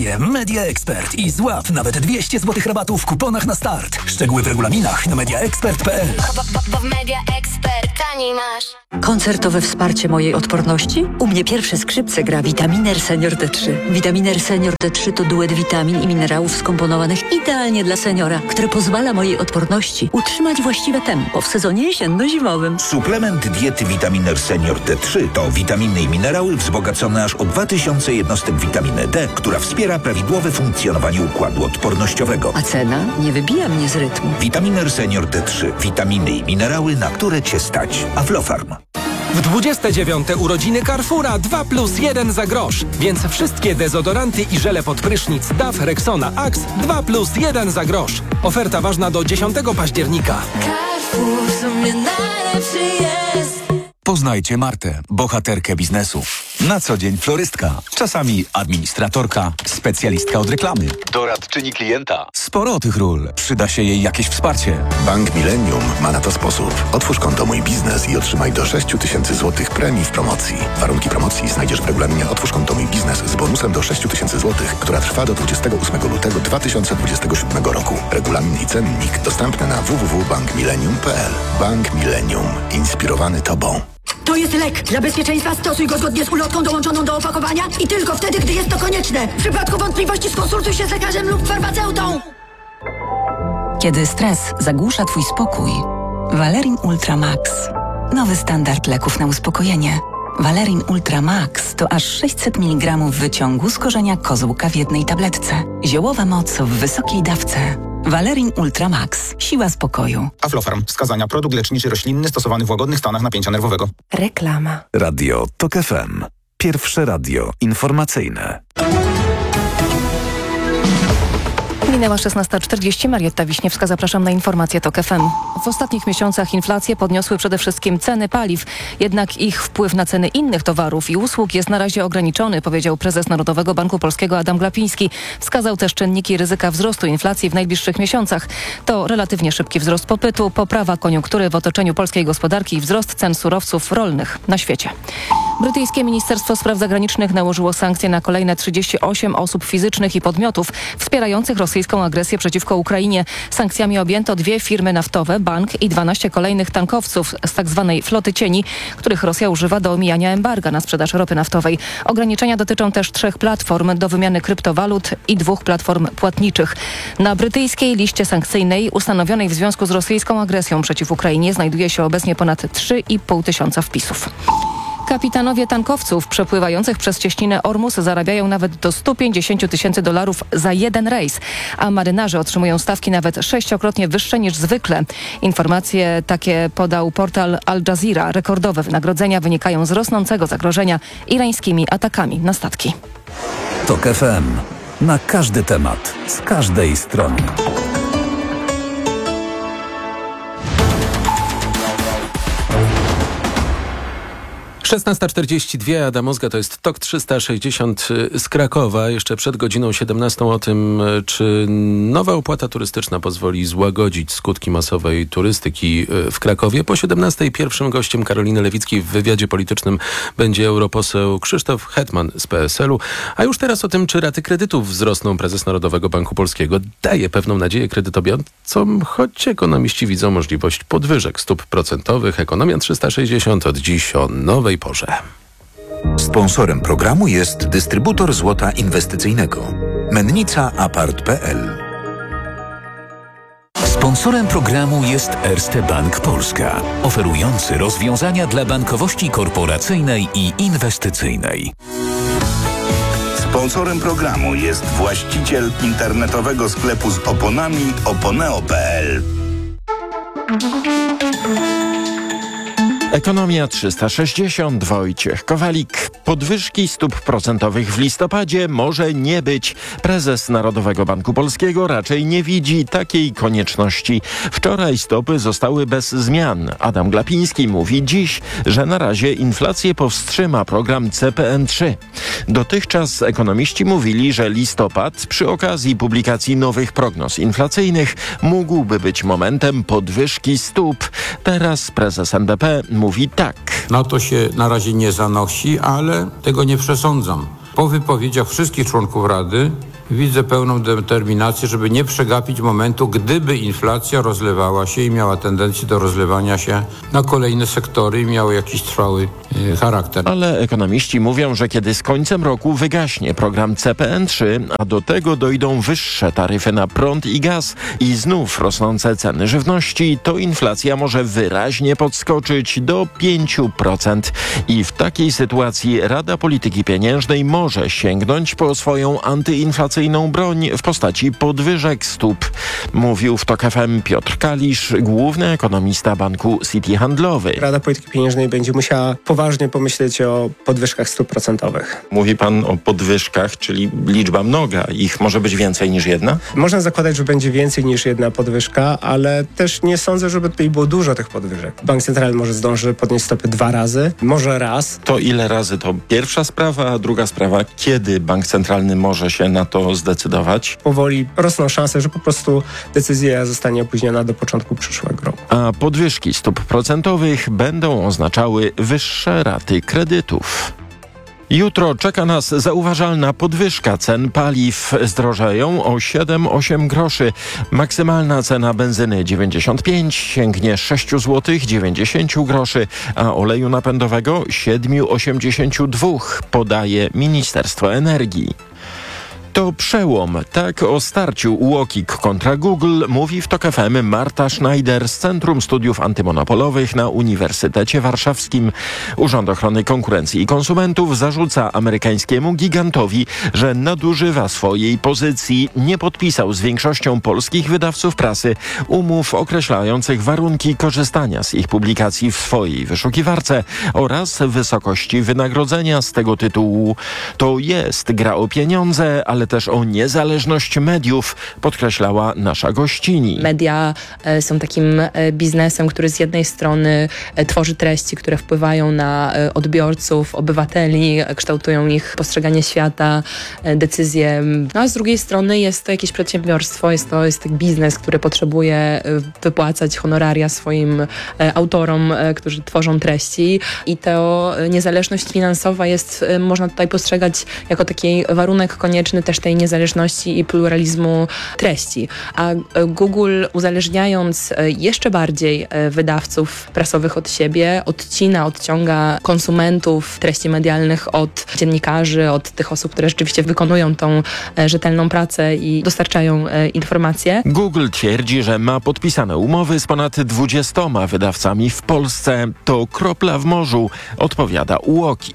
Media Expert i złap nawet 200 zł rabatu w kuponach na start. Szczegóły w regulaminach na mediaexpert.pl. Bo Media Expert taniej masz. Koncertowe wsparcie mojej odporności? U mnie pierwsze skrzypce gra Vitaminer Senior D3. Vitaminer Senior D3 to duet witamin i minerałów skomponowanych idealnie dla seniora, które pozwala mojej odporności utrzymać właściwe tempo w sezonie jesienno-zimowym. Suplement diety Vitaminer Senior D3 to witaminy i minerały wzbogacone aż o 2000 jednostek witaminy D, która wspiera prawidłowe funkcjonowanie układu odpornościowego. A cena nie wybija mnie z rytmu. Vitaminer Senior D3. Witaminy i minerały, na które Cię stać. Aflofarm. W 29. urodziny Carrefoura 2+1 za grosz. Więc wszystkie dezodoranty i żele pod prysznic DAF, Rexona, Axe 2+1 za grosz. Oferta ważna do 10 października. Carrefour w sumie najlepszy jest. Poznajcie Martę, bohaterkę biznesu. Na co dzień florystka, czasami administratorka, specjalistka od reklamy, doradczyni klienta. Sporo tych ról. Przyda się jej jakieś wsparcie. Bank Millennium ma na to sposób. Otwórz konto Mój Biznes i otrzymaj do 6 000 złotych premii w promocji. Warunki promocji znajdziesz w regulaminie Otwórz konto Mój Biznes z bonusem do 6 000 złotych, która trwa do 28 lutego 2027 roku. Regulamin i cennik dostępny na www.bankmillennium.pl. Bank Millennium. Inspirowany Tobą. To jest lek. Dla bezpieczeństwa stosuj go zgodnie z ulotką dołączoną do opakowania i tylko wtedy, gdy jest to konieczne. W przypadku wątpliwości skonsultuj się z lekarzem lub farmaceutą. Kiedy stres zagłusza Twój spokój, Valerin Ultra Max. Nowy standard leków na uspokojenie. Valerin Ultra Max to aż 600 mg wyciągu z korzenia kozłka w jednej tabletce. Ziołowa moc w wysokiej dawce. Valerin Ultra Max. Siła spokoju. Aflofarm. Wskazania. Produkt leczniczy roślinny stosowany w łagodnych stanach napięcia nerwowego. Reklama. Radio TOK FM. Pierwsze radio informacyjne. Minęła 16:40. Marietta Wiśniewska, zapraszam na informacje TOK FM. W ostatnich miesiącach inflację podniosły przede wszystkim ceny paliw. Jednak ich wpływ na ceny innych towarów i usług jest na razie ograniczony, powiedział prezes Narodowego Banku Polskiego Adam Glapiński. Wskazał też czynniki ryzyka wzrostu inflacji w najbliższych miesiącach. To relatywnie szybki wzrost popytu, poprawa koniunktury w otoczeniu polskiej gospodarki i wzrost cen surowców rolnych na świecie. Brytyjskie Ministerstwo Spraw Zagranicznych nałożyło sankcje na kolejne 38 osób fizycznych i podmiotów wspierających rosyjską agresję przeciwko Ukrainie. Sankcjami objęto 2 firmy naftowe, bank i 12 kolejnych tankowców z tzw. floty cieni, których Rosja używa do omijania embarga na sprzedaż ropy naftowej. Ograniczenia dotyczą też 3 platform do wymiany kryptowalut i 2 platform płatniczych. Na brytyjskiej liście sankcyjnej ustanowionej w związku z rosyjską agresją przeciw Ukrainie znajduje się obecnie ponad 3,5 tysiąca wpisów. Kapitanowie tankowców przepływających przez cieśninę Ormus zarabiają nawet do $150,000 za jeden rejs, a marynarze otrzymują stawki nawet 6-krotnie wyższe niż zwykle. Informacje takie podał portal Al Jazeera. Rekordowe wynagrodzenia wynikają z rosnącego zagrożenia irańskimi atakami na statki. TOK FM. Na każdy temat, z każdej strony. (16:42) Adam Ozga, to jest TOK 360 z Krakowa. Jeszcze przed godziną 17 o tym, czy nowa opłata turystyczna pozwoli złagodzić skutki masowej turystyki w Krakowie. Po 17:00 pierwszym gościem Karoliny Lewickiej w wywiadzie politycznym będzie europoseł Krzysztof Hetman z PSL-u. A już teraz o tym, czy raty kredytów wzrosną. Prezes Narodowego Banku Polskiego daje pewną nadzieję kredytobiorcom, choć ekonomiści widzą możliwość podwyżek stóp procentowych. Ekonomia 360 od dziś o nowej porze. Sponsorem programu jest dystrybutor złota inwestycyjnego. Mennica Apart.pl. Sponsorem programu jest Erste Bank Polska, oferujący rozwiązania dla bankowości korporacyjnej i inwestycyjnej. Sponsorem programu jest właściciel internetowego sklepu z oponami Oponeo.pl. Ekonomia 360, Wojciech Kowalik. Podwyżki stóp procentowych w listopadzie może nie być. Prezes Narodowego Banku Polskiego raczej nie widzi takiej konieczności. Wczoraj stopy zostały bez zmian. Adam Glapiński mówi dziś, że na razie inflację powstrzyma program CPN3. Dotychczas ekonomiści mówili, że listopad przy okazji publikacji nowych prognoz inflacyjnych mógłby być momentem podwyżki stóp. Teraz prezes NBP mówi tak. Na to się na razie nie zanosi, ale tego nie przesądzam. Po wypowiedziach wszystkich członków Rady widzę pełną determinację, żeby nie przegapić momentu, gdyby inflacja rozlewała się i miała tendencję do rozlewania się na kolejne sektory i miała jakiś trwały charakter. Ale ekonomiści mówią, że kiedy z końcem roku wygaśnie program CPN3, a do tego dojdą wyższe taryfy na prąd i gaz i znów rosnące ceny żywności, to inflacja może wyraźnie podskoczyć do 5%. I w takiej sytuacji Rada Polityki Pieniężnej może sięgnąć po swoją antyinflacyjną broń w postaci podwyżek stóp. Mówił w TOK FM Piotr Kalisz, główny ekonomista banku Citi Handlowy. Rada Polityki Pieniężnej będzie musiała poważnie pomyśleć o podwyżkach stóp procentowych. Mówi pan o podwyżkach, czyli liczba mnoga. Ich może być więcej niż jedna? Można zakładać, że będzie więcej niż jedna podwyżka, ale też nie sądzę, żeby tutaj było dużo tych podwyżek. Bank Centralny może zdąży podnieść stopy 2 razy, może raz. To ile razy to pierwsza sprawa, a druga sprawa, kiedy Bank Centralny może się na to zdecydować? Powoli rosną szanse, że po prostu decyzja zostanie opóźniona do początku przyszłego roku. A podwyżki stóp procentowych będą oznaczały wyższe raty kredytów. Jutro czeka nas zauważalna podwyżka cen paliw. Zdrożeją o 7-8 groszy. Maksymalna cena benzyny 95 sięgnie 6 zł 90 groszy, a oleju napędowego 7,82, podaje Ministerstwo Energii. To przełom. Tak o starciu UOKiK kontra Google mówi w TOK FM Marta Schneider z Centrum Studiów Antymonopolowych na Uniwersytecie Warszawskim. Urząd Ochrony Konkurencji i Konsumentów zarzuca amerykańskiemu gigantowi, że nadużywa swojej pozycji. Nie podpisał z większością polskich wydawców prasy umów określających warunki korzystania z ich publikacji w swojej wyszukiwarce oraz wysokości wynagrodzenia z tego tytułu. To jest gra o pieniądze, ale też o niezależność mediów, podkreślała nasza gościni. Media są takim biznesem, który z jednej strony tworzy treści, które wpływają na odbiorców, obywateli, kształtują ich postrzeganie świata, decyzje. No a z drugiej strony jest to jakieś przedsiębiorstwo, jest to biznes, który potrzebuje wypłacać honoraria swoim autorom, którzy tworzą treści i to niezależność finansowa jest, można tutaj postrzegać jako taki warunek konieczny też tej niezależności i pluralizmu treści. A Google, uzależniając jeszcze bardziej wydawców prasowych od siebie, odciąga konsumentów treści medialnych od dziennikarzy, od tych osób, które rzeczywiście wykonują tą rzetelną pracę i dostarczają informacje. Google twierdzi, że ma podpisane umowy z ponad 20 wydawcami w Polsce. To kropla w morzu, odpowiada UOKiK.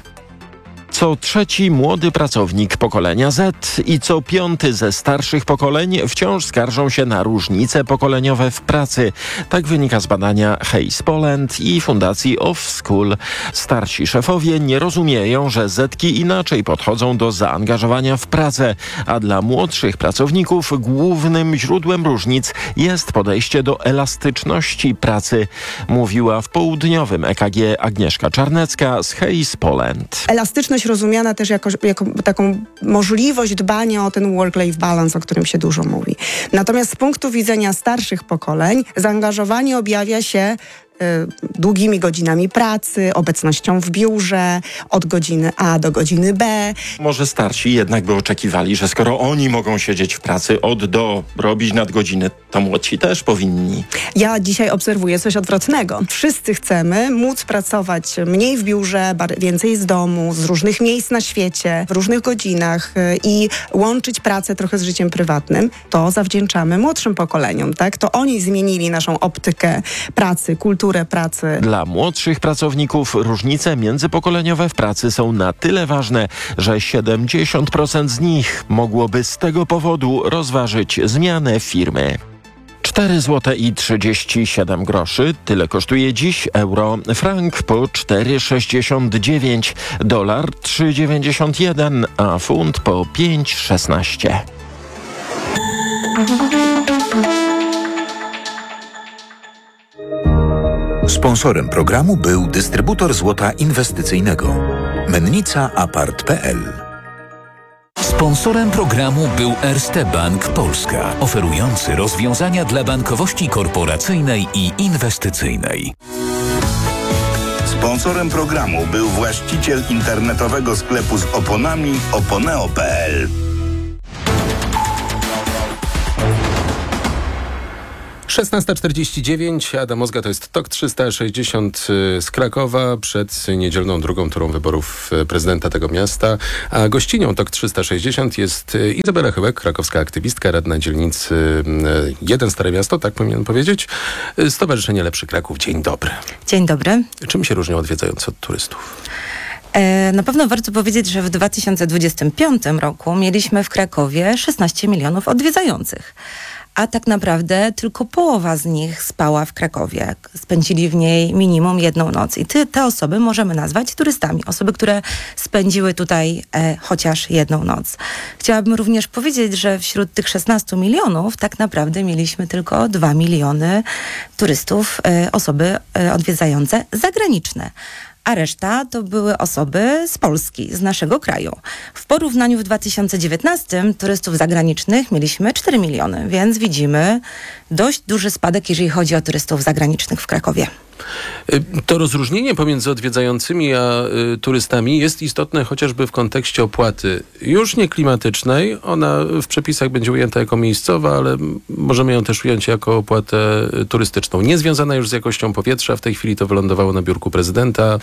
Co trzeci młody pracownik pokolenia Z i co piąty ze starszych pokoleń wciąż skarżą się na różnice pokoleniowe w pracy. Tak wynika z badania Hays Poland i Fundacji Offschool. Starsi szefowie nie rozumieją, że Zetki inaczej podchodzą do zaangażowania w pracę, a dla młodszych pracowników głównym źródłem różnic jest podejście do elastyczności pracy, mówiła w południowym EKG Agnieszka Czarnecka z Hays Poland. Elastyczność rozumiana też jako taką możliwość dbania o ten work-life balance, o którym się dużo mówi. Natomiast z punktu widzenia starszych pokoleń zaangażowanie objawia się długimi godzinami pracy, obecnością w biurze, od godziny A do godziny B. Może starsi jednak by oczekiwali, że skoro oni mogą siedzieć w pracy od do, robić nadgodziny, to młodsi też powinni. Ja dzisiaj obserwuję coś odwrotnego. Wszyscy chcemy móc pracować mniej w biurze, więcej z domu, z różnych miejsc na świecie, w różnych godzinach i łączyć pracę trochę z życiem prywatnym. To zawdzięczamy młodszym pokoleniom, tak? To oni zmienili naszą optykę pracy, kulturę pracy. Dla młodszych pracowników różnice międzypokoleniowe w pracy są na tyle ważne, że 70% z nich mogłoby z tego powodu rozważyć zmianę firmy. 4 zł i 37 groszy. Tyle kosztuje dziś euro. Frank po 4,69, dolar 3,91, a funt po 5,16. Sponsorem programu był dystrybutor złota inwestycyjnego Mennica Apart.pl. Sponsorem programu był Erste Bank Polska, oferujący rozwiązania dla bankowości korporacyjnej i inwestycyjnej. Sponsorem programu był właściciel internetowego sklepu z oponami Oponeo.pl. 16:49, Adam Ozga, to jest TOK 360 z Krakowa przed niedzielną drugą turą wyborów prezydenta tego miasta, a gościnią TOK 360 jest Izabela Chyłek, krakowska aktywistka, radna dzielnicy 1 Stare Miasto, tak powinienem powiedzieć, Stowarzyszenie Lepszy Kraków. Dzień dobry. Dzień dobry. Czym się różnią odwiedzający od turystów? Na pewno warto powiedzieć, że w 2025 roku mieliśmy w Krakowie 16 milionów odwiedzających. A tak naprawdę tylko połowa z nich spała w Krakowie. Spędzili w niej minimum jedną noc. I te osoby możemy nazwać turystami. Osoby, które spędziły tutaj chociaż jedną noc. Chciałabym również powiedzieć, że wśród tych 16 milionów tak naprawdę mieliśmy tylko 2 miliony turystów, osoby odwiedzające zagraniczne. A reszta to były osoby z Polski, z naszego kraju. W porównaniu w 2019 turystów zagranicznych mieliśmy 4 miliony, więc widzimy dość duży spadek, jeżeli chodzi o turystów zagranicznych w Krakowie. To rozróżnienie pomiędzy odwiedzającymi a turystami jest istotne chociażby w kontekście opłaty już nie klimatycznej. Ona w przepisach będzie ujęta jako miejscowa, ale możemy ją też ująć jako opłatę turystyczną. Nie związana już z jakością powietrza. W tej chwili to wylądowało na biurku prezydenta.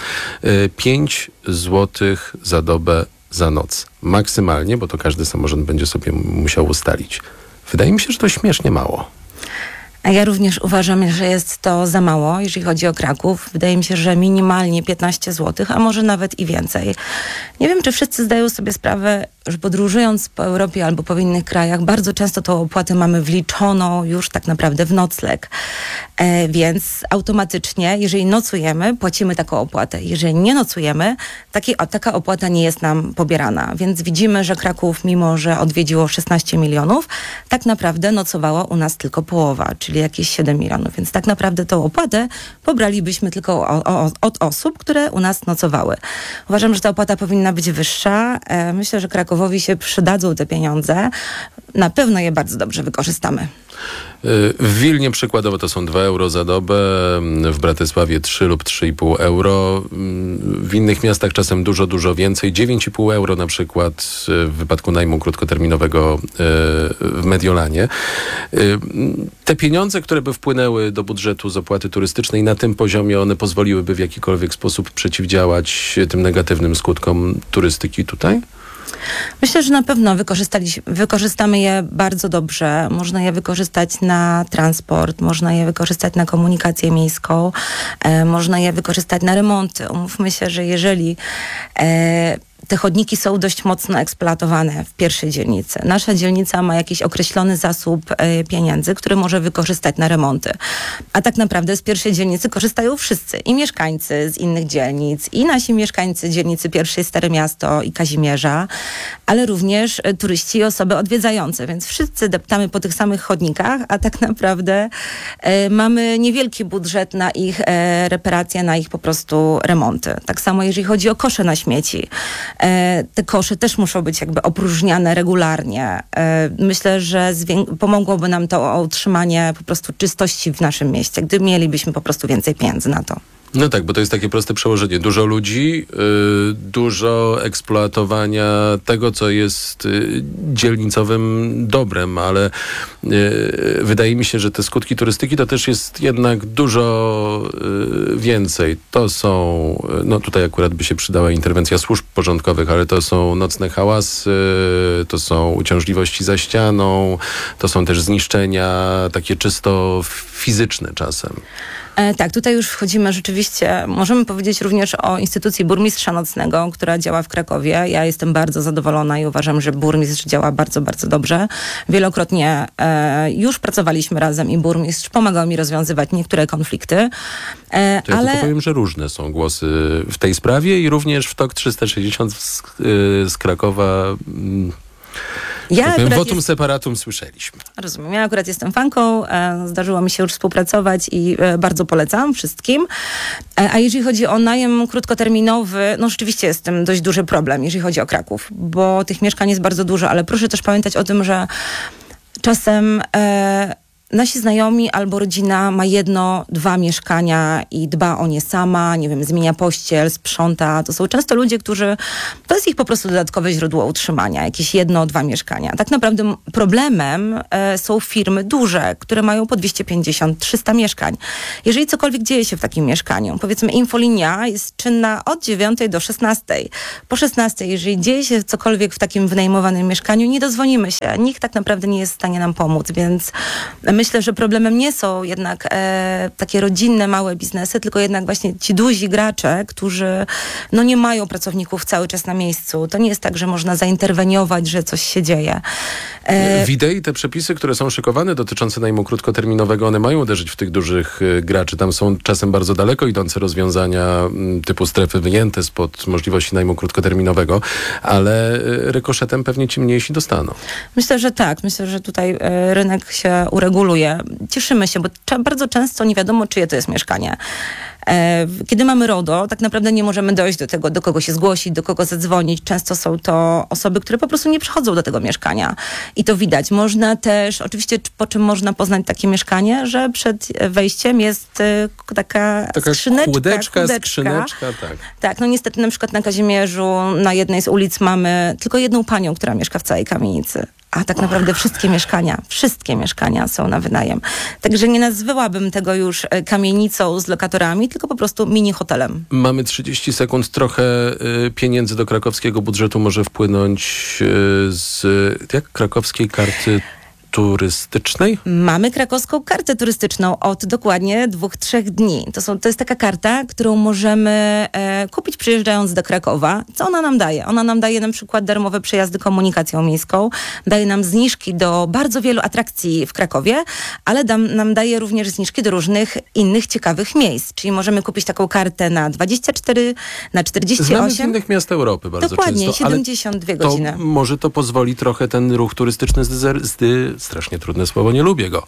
5 złotych za dobę za noc. Maksymalnie, bo to każdy samorząd będzie sobie musiał ustalić. Wydaje mi się, że to śmiesznie mało. A ja również uważam, że jest to za mało, jeżeli chodzi o Kraków. Wydaje mi się, że minimalnie 15 zł, a może nawet i więcej. Nie wiem, czy wszyscy zdają sobie sprawę, że podróżując po Europie albo po innych krajach, bardzo często tą opłatę mamy wliczoną już tak naprawdę w nocleg. Więc automatycznie, jeżeli nocujemy, płacimy taką opłatę. Jeżeli nie nocujemy, taka opłata nie jest nam pobierana. Więc widzimy, że Kraków, mimo że odwiedziło 16 milionów, tak naprawdę nocowała u nas tylko połowa, czyli jakieś 7 milionów. Więc tak naprawdę tą opłatę pobralibyśmy tylko od osób, które u nas nocowały. Uważam, że ta opłata powinna być wyższa. Myślę, że Krakowowi się przydadzą te pieniądze. Na pewno je bardzo dobrze wykorzystamy. W Wilnie przykładowo to są 2 euro za dobę, w Bratysławie 3 lub 3,5 euro. W innych miastach czasem dużo więcej. 9,5 euro na przykład w wypadku najmu krótkoterminowego w Mediolanie. Te pieniądze, które by wpłynęły do budżetu z opłaty turystycznej na tym poziomie, one pozwoliłyby w jakikolwiek sposób przeciwdziałać tym negatywnym skutkom turystyki tutaj? Myślę, że na pewno wykorzystamy je bardzo dobrze. Można je wykorzystać na transport, można je wykorzystać na komunikację miejską, można je wykorzystać na remonty. Umówmy się, że jeżeli te chodniki są dość mocno eksploatowane w pierwszej dzielnicy. Nasza dzielnica ma jakiś określony zasób pieniędzy, który może wykorzystać na remonty. A tak naprawdę z pierwszej dzielnicy korzystają wszyscy. I mieszkańcy z innych dzielnic, i nasi mieszkańcy dzielnicy pierwszej Stare Miasto i Kazimierza, ale również turyści i osoby odwiedzające. Więc wszyscy deptamy po tych samych chodnikach, a tak naprawdę mamy niewielki budżet na ich reparacje, na ich po prostu remonty. Tak samo jeżeli chodzi o kosze na śmieci. Te kosze też muszą być jakby opróżniane regularnie. Myślę, że pomogłoby nam to o utrzymanie po prostu czystości w naszym mieście, gdy mielibyśmy po prostu więcej pieniędzy na to. No tak, bo to jest takie proste przełożenie. Dużo ludzi, dużo eksploatowania tego, co jest dzielnicowym dobrem, ale wydaje mi się, że te skutki turystyki to też jest jednak dużo więcej. To są, no tutaj akurat by się przydała interwencja służb porządkowych, ale to są nocne hałasy, to są uciążliwości za ścianą, to są też zniszczenia takie czysto fizyczne czasem. Tak, tutaj już wchodzimy rzeczywiście, możemy powiedzieć również o instytucji burmistrza nocnego, która działa w Krakowie. Ja jestem bardzo zadowolona i uważam, że burmistrz działa bardzo, bardzo dobrze. Wielokrotnie już pracowaliśmy razem i burmistrz pomagał mi rozwiązywać niektóre konflikty. To ja tylko powiem, że różne są głosy w tej sprawie i również w TOK 360 z Krakowa wotum separatum słyszeliśmy. Rozumiem. Ja akurat jestem fanką, zdarzyło mi się już współpracować i bardzo polecam wszystkim. A jeżeli chodzi o najem krótkoterminowy, no rzeczywiście jest z tym dość duży problem, jeżeli chodzi o Kraków, bo tych mieszkań jest bardzo dużo, ale proszę też pamiętać o tym, że czasem nasi znajomi albo rodzina ma 1-2 mieszkania i dba o nie sama, nie wiem, zmienia pościel, sprząta. To są często ludzie, to jest ich po prostu dodatkowe źródło utrzymania, jakieś 1-2 mieszkania. Tak naprawdę problemem są firmy duże, które mają po 250-300 mieszkań. Jeżeli cokolwiek dzieje się w takim mieszkaniu, powiedzmy infolinia jest czynna od 9 do 16. Po 16, jeżeli dzieje się cokolwiek w takim wynajmowanym mieszkaniu, nie dozwonimy się. Nikt tak naprawdę nie jest w stanie nam pomóc, więc myślę, że problemem nie są jednak takie rodzinne, małe biznesy, tylko jednak właśnie ci duzi gracze, którzy nie mają pracowników cały czas na miejscu. To nie jest tak, że można zainterweniować, że coś się dzieje. W idei te przepisy, które są szykowane dotyczące najmu krótkoterminowego, one mają uderzyć w tych dużych graczy. Tam są czasem bardzo daleko idące rozwiązania typu strefy wyjęte spod możliwości najmu krótkoterminowego, ale rykoszetem pewnie ci mniejsi dostaną. Myślę, że tak. Myślę, że tutaj rynek się ureguluje. Cieszymy się, bo bardzo często nie wiadomo, czyje to jest mieszkanie. Kiedy mamy RODO, tak naprawdę nie możemy dojść do tego, do kogo się zgłosić, do kogo zadzwonić. Często są to osoby, które po prostu nie przychodzą do tego mieszkania. I to widać. Można też, oczywiście po czym można poznać takie mieszkanie, że przed wejściem jest taka skrzyneczka, tak. Tak, niestety na przykład na Kazimierzu, na jednej z ulic mamy tylko jedną panią, która mieszka w całej kamienicy. A tak naprawdę wszystkie mieszkania są na wynajem. Także nie nazwałabym tego już kamienicą z lokatorami, tylko po prostu mini hotelem. Mamy 30 sekund. Trochę pieniędzy do krakowskiego budżetu może wpłynąć z krakowskiej karty turystycznej? Mamy krakowską kartę turystyczną od dokładnie 2-3 dni. To jest taka karta, którą możemy kupić przyjeżdżając do Krakowa. Co ona nam daje? Ona nam daje na przykład darmowe przejazdy komunikacją miejską, daje nam zniżki do bardzo wielu atrakcji w Krakowie, ale nam daje również zniżki do różnych innych ciekawych miejsc. Czyli możemy kupić taką kartę na 24, na 48. Znamy z innych miast Europy bardzo dokładnie, często. 72 godziny. Może to pozwoli trochę ten ruch turystyczny strasznie trudne słowo, nie lubię go,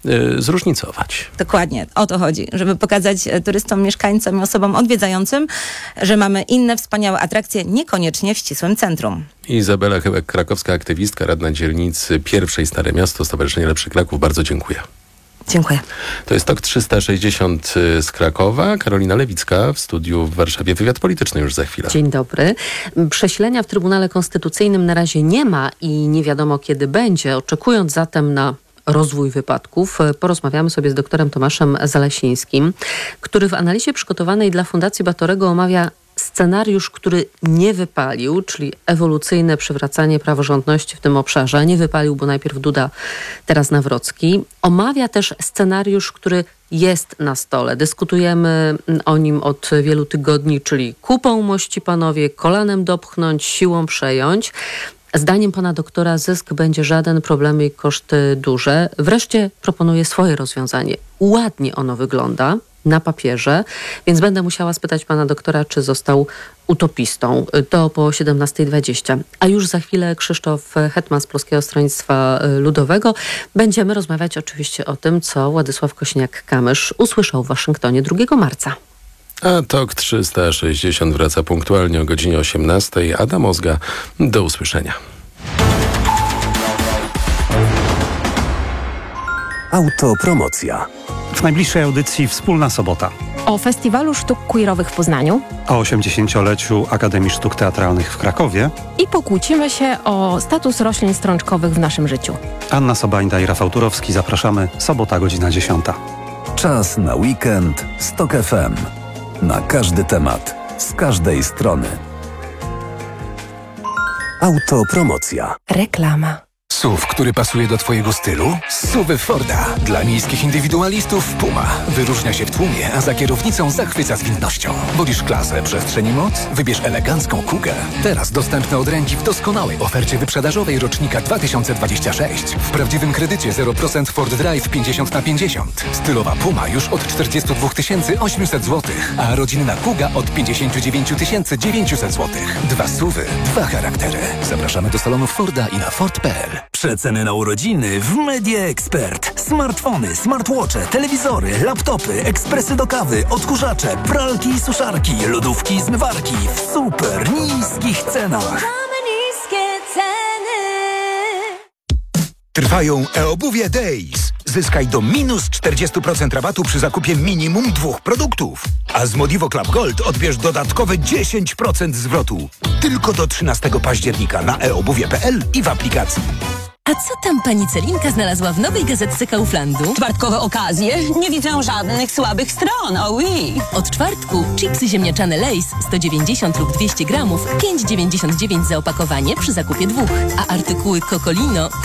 zróżnicować. Dokładnie, o to chodzi, żeby pokazać turystom, mieszkańcom i osobom odwiedzającym, że mamy inne wspaniałe atrakcje, niekoniecznie w ścisłym centrum. Izabela Chyłek, krakowska aktywistka, radna dzielnicy pierwszej Stare Miasto, Stowarzyszenie Lepszy Kraków. Bardzo dziękuję. Dziękuję. To jest TOK 360 z Krakowa. Karolina Lewicka w studiu w Warszawie. Wywiad polityczny już za chwilę. Dzień dobry. Przesilenia w Trybunale Konstytucyjnym na razie nie ma i nie wiadomo kiedy będzie. Oczekując zatem na rozwój wypadków, porozmawiamy sobie z doktorem Tomaszem Zalesińskim, który w analizie przygotowanej dla Fundacji Batorego omawia scenariusz, który nie wypalił, czyli ewolucyjne przywracanie praworządności w tym obszarze. Nie wypalił, bo najpierw Duda, teraz Nawrocki. Omawia też scenariusz, który jest na stole. Dyskutujemy o nim od wielu tygodni, czyli kupą mości panowie, kolanem dopchnąć, siłą przejąć. Zdaniem pana doktora zysk będzie żaden, problemy i koszty duże. Wreszcie proponuje swoje rozwiązanie. Ładnie ono wygląda na papierze, więc będę musiała spytać pana doktora, czy został utopistą. To po 17:20. A już za chwilę Krzysztof Hetman z Polskiego Stronnictwa Ludowego. Będziemy rozmawiać oczywiście o tym, co Władysław Kosiniak-Kamysz usłyszał w Waszyngtonie 2 marca. A TOK 360 wraca punktualnie o godzinie 18. Adam Ozga, do usłyszenia. Autopromocja. W najbliższej audycji Wspólna Sobota. O Festiwalu Sztuk Queerowych w Poznaniu. O 80-leciu Akademii Sztuk Teatralnych w Krakowie. I pokłócimy się o status roślin strączkowych w naszym życiu. Anna Sobańda i Rafał Turowski. Zapraszamy. Sobota, godzina 10. Czas na weekend z TOK FM. Na każdy temat, z każdej strony. Autopromocja. Reklama. SUV, który pasuje do twojego stylu? SUV Forda. Dla miejskich indywidualistów Puma. Wyróżnia się w tłumie, a za kierownicą zachwyca zwinnością. Wolisz klasę, przestrzeń i moc? Wybierz elegancką Kugę. Teraz dostępne od ręki w doskonałej ofercie wyprzedażowej rocznika 2026. W prawdziwym kredycie 0% Ford Drive 50/50. Stylowa Puma już od 42 800 zł, a rodzinna Kuga od 59 900 zł. 2 SUVy, 2 charaktery. Zapraszamy do salonów Forda i na Ford.pl. Przeceny na urodziny w Media Expert. Smartfony, smartwatche, telewizory, laptopy, ekspresy do kawy, odkurzacze, pralki i suszarki, lodówki i zmywarki w super niskich cenach. Niskie ceny. Trwają e-obuwie Days. zyskaj do minus 40% rabatu przy zakupie minimum 2 produktów. A z Modivo Club Gold odbierz dodatkowe 10% zwrotu. Tylko do 13 października na eobuwie.pl i w aplikacji. A co tam pani Celinka znalazła w nowej gazetce Kauflandu? Czwartkowe okazje? Nie widzę żadnych słabych stron, oui. Od czwartku chipsy ziemniaczane Lay's 190 lub 200 gramów, 5,99 za opakowanie przy zakupie 2. A artykuły Cocolino